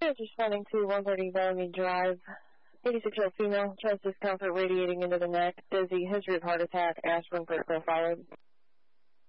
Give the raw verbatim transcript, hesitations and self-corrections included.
Dispatch responding to one thirty Bellamy Drive. eighty-six-year-old female, chest discomfort radiating into the neck, dizzy, history of heart attack, aspirin for followed.